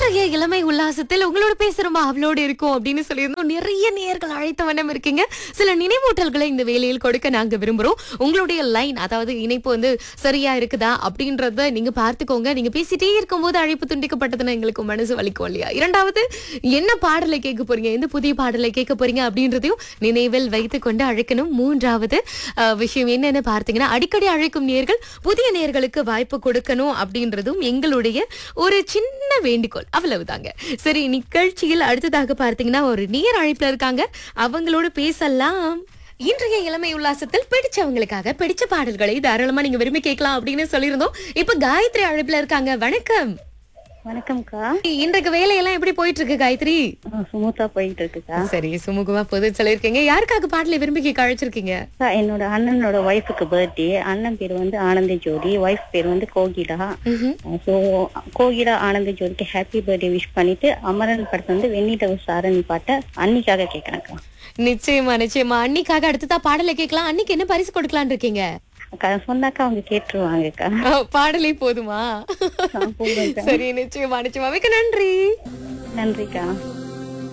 இன்றைய இளமை உல்லாசத்தில் உங்களோட பேசுறோமா அவளோடு இருக்கும் அப்படின்னு சொல்லியிருந்தோம். நிறைய நேயர்கள் அழைத்த வண்ணம் இருக்கீங்க. சில நினைவூட்டல்களை இந்த வேலையில் கொடுக்க நாங்க விரும்புறோம். உங்களுடைய லைன், அதாவது இணைப்பு வந்து சரியா இருக்குதா அப்படின்றத நீங்க பார்த்துக்கோங்க. நீங்க பேசிட்டே இருக்கும்போது அழைப்பு துண்டிக்கப்பட்டதுன்னா எங்களுக்கு மனசு வலிக்கும் இல்லையா? இரண்டாவது, என்ன பாடலை கேட்க போறீங்க, எந்த புதிய பாடலை கேட்க போறீங்க அப்படின்றதையும் நினைவில் வைத்துக் கொண்டு அழைக்கணும். மூன்றாவது விஷயம் என்னன்னு பார்த்தீங்கன்னா, அடிக்கடி அழைக்கும் நேயர்கள் புதிய நேயர்களுக்கு வாய்ப்பு கொடுக்கணும் அப்படின்றதும் எங்களுடைய ஒரு சின்ன வேண்டுகோள். அவ்வளவுதாங்க. சரி, நிகழ்ச்சியில் அடுத்ததாக பார்த்தீங்கன்னா ஒரு நேயர் அழைப்புல இருக்காங்க. அவங்களோட பேசலாம். இன்றைய இளமை உல்லாசத்தில் பிடிச்சவங்களுக்காக பிடிச்ச பாடல்களை தாராளமா நீங்க விரும்பி கேட்கலாம் அப்படின்னு சொல்லியிருந்தோம். இப்ப காயத்ரி அழைப்புல இருக்காங்க. வணக்கம். வணக்கம்க்கா. இன்றைக்கு வேலையெல்லாம் எப்படி போயிட்டு இருக்கு காயத்ரி? சுமூத்தா போயிட்டு இருக்குக்கா. சரி, சுமூகமா போது சொல்லிருக்கீங்க. யாருக்காக பாடலை விரும்பி கேட்க அழைச்சிருக்கீங்க? என்னோட அண்ணனோட ஒய்ஃபுக்கு பர்த்டே. அண்ணன் பேர் வந்து ஆனந்தி ஜோதி, ஒய்ஃப் பேர் வந்து Kokila. So Kokila Anandhi ஜோதிக்கு happy birthday wish பண்ணிட்டு அமரன் படத்தை வந்து வெண்ணிலவு சாரணி பாட்டை அன்னிக்காக கேட்கறேன்க்கா. நிச்சயமா நிச்சயமா. அன்னிக்காக அடுத்ததா பாடலை கேட்கலாம். அன்னிக்கு என்ன பரிசு கொடுக்கலான்னு இருக்கீங்க? சொன்னாக்கா அவங்க கேட்டுருவாங்கக்கா. பாடலே போதுமா? போதும்க்கா. சரி, நிச்சயமா நிச்சயமா. மிக்க நன்றி. நன்றிக்கா.